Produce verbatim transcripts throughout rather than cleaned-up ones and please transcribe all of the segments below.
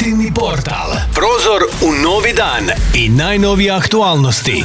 Informativni portal. Prozor u novi dan i najnovije aktualnosti.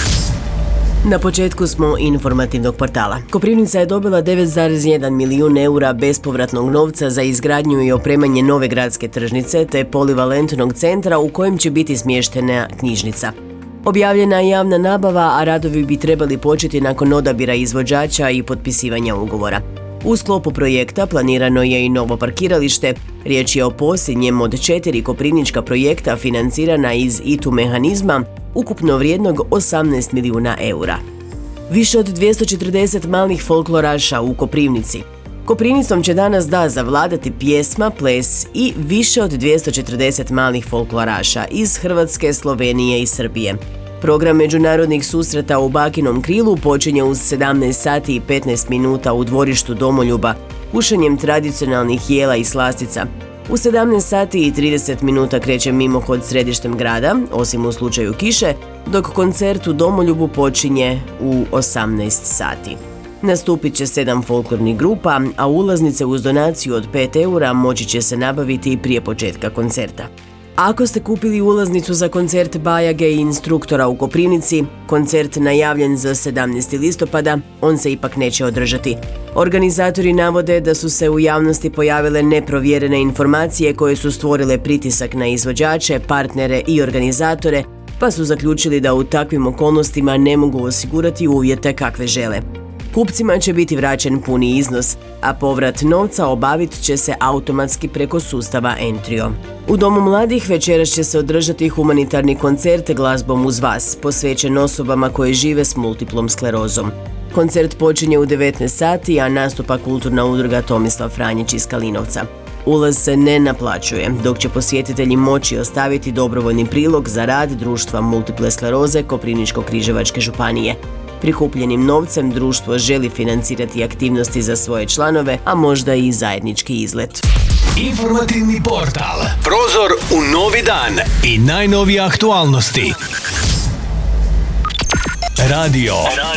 Na početku smo informativnog portala. Koprivnica je dobila devet zarez jedan milijun eura bespovratnog novca za izgradnju i opremanje nove gradske tržnice te polivalentnog centra u kojem će biti smještena knjižnica. Objavljena je javna nabava, a radovi bi trebali početi nakon odabira izvođača i potpisivanja ugovora. U sklopu projekta planirano je i novo parkiralište. Riječ je o posljednjem od četiri koprivnička projekta financirana iz I T U mehanizma, ukupno vrijednog osamnaest milijuna eura. Više od dvjesto četrdeset malih folkloraša u Koprivnici. Koprivnicom će danas da zavladati pjesma, ples i više od dvjesto četrdeset malih folkloraša iz Hrvatske, Slovenije i Srbije. Program međunarodnih susreta u Bakinom krilu počinje uz sedamnaest sati i petnaest minuta u dvorištu Domoljuba, kušanjem tradicionalnih jela i slastica. U sedamnaest sati i trideset minuta kreće mimohod središtem grada, osim u slučaju kiše, dok koncert u Domoljubu počinje u osamnaest sati. Nastupit će sedam folklornih grupa, a ulaznice uz donaciju od pet eura moći će se nabaviti i prije početka koncerta. Ako ste kupili ulaznicu za koncert Bajage i instruktora u Koprivnici, koncert najavljen za sedamnaestog listopada, on se ipak neće održati. Organizatori navode da su se u javnosti pojavile neprovjerene informacije koje su stvorile pritisak na izvođače, partnere i organizatore, pa su zaključili da u takvim okolnostima ne mogu osigurati uvjete kakve žele. Kupcima će biti vraćen puni iznos, a povrat novca obavit će se automatski preko sustava Entrio. U Domu mladih večeras će se održati humanitarni koncert glazbom uz vas, posvećen osobama koje žive s multiplom sklerozom. Koncert počinje u devetnaest sati, a nastupa kulturna udruga Tomislav Franjić iz Kalinovca. Ulaz se ne naplaćuje, dok će posjetitelji moći ostaviti dobrovoljni prilog za rad društva multiple skleroze Koprivničko-križevačke županije. Prikupljenim novcem društvo želi financirati aktivnosti za svoje članove, a možda i zajednički izlet. Informativni portal. Prozor u novi dan i najnovije aktualnosti. Radio